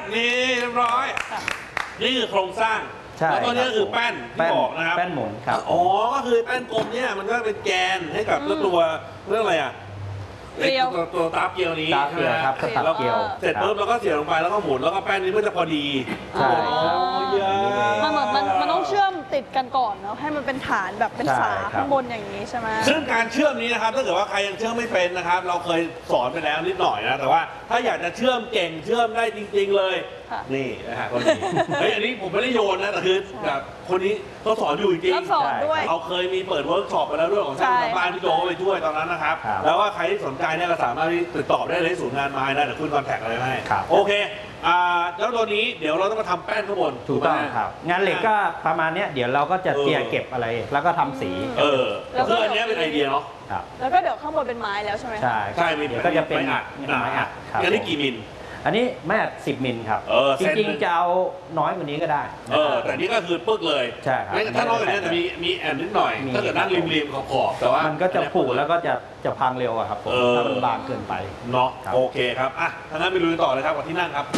นี่เรียบร้อยนี่คือโครงสร้างแล้วตัวนี้คือแป้นที่บอกนะครับแป้นหมุนครับอ๋อก็คือแป้นกลมเนี่ยมันก็เป็นแกนให้กับตัวเรื่องอะไรอ่ะตัวตาเกียวนี้ตาเกียวครับตาเกียวเสร็จปุ๊บแล้วก็เสียบลงไปแล้วก็หมุนแล้วก็แป้นนี้มันจะพอดีใช่ครับมันต้องเชื่อมติดกันก่อนเนาะให้มันเป็นฐานแบบเป็นฝาข้างบนอย่างนี้ใช่ไหมซึ่งการเชื่อมนี้นะครับถ้าเกิดว่าใครยังเชื่อมไม่เป็นนะครับเราเคยสอนไปแล้วนิดหน่อยนะแต่ว่าถ้าอยากจะเชื่อมเก่งเชื่อมได้จริงๆเลยนี่นะฮะคนนี้อันนี้ผมไม่ได้โยนนะแต่คือแบบคนนี้เขาสอนอยู่จริงๆสอนด้วยเขาเคยมีเปิดเวิร์กช็อปไปแล้วด้วยของช่างทำบ้านที่โจไปช่วยตอนนั้นนะครับแล้วว่าใครที่สนใจเนี่ยก็สามารถติดต่อได้เลยศูนย์งานไม้นะเดี๋ยวขึ้นคอนแทคอะไรให้โอเคแล้วตัวนี้เดี๋ยวเราต้องมาทำแป้นข้างบนถูกต้องครับงานเหล็กก็ประมาณนี้เดี๋ยวเราก็จะเจียเก็บอะไรแล้วก็ทำสีแล้วก็อันนี้เป็นไอเดียเนาะแล้วก็เดี๋ยวข้างบนเป็นไม้แล้วใช่ไหมใช่เดี๋ยวก็จะเป็นไม้อัดอันนี้กี่มิลอันนี้ไม้อัด10 มิลครับจริงๆจะเอาน้อยกว่านี้ก็ได้แต่นี่ก็คือปึ๊กเลยใช่ครับถ้าน้อยกว่านี้จะมีแอนนิดหน่อยถ้าเกิดนั่งริมขอบแต่ว่ามันก็จะผุแล้วก็จะพังเร็วครับผมถ้ามันบางเกินไปเนาะโอเคครับถ้างั้นไปดูต่อเลยครับกับที่นั่งครับ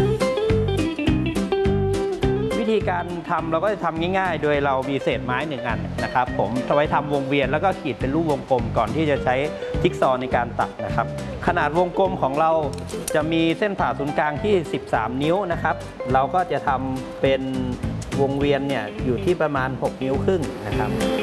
วิธีการทำเราก็จะทำง่ายๆโดยเรามีเศษไม้1 อันนะครับผมเอาไว้ทำวงเวียนแล้วก็ขีดเป็นรูปวงกลมก่อนที่จะใช้จิ๊กซอว์ในการตัดนะครับขนาดวงกลมของเราจะมีเส้นผ่าศูนย์กลางที่13 นิ้วนะครับเราก็จะทำเป็นวงเวียนเนี่ยอยู่ที่ประมาณ6 นิ้วครึ่งนะครับ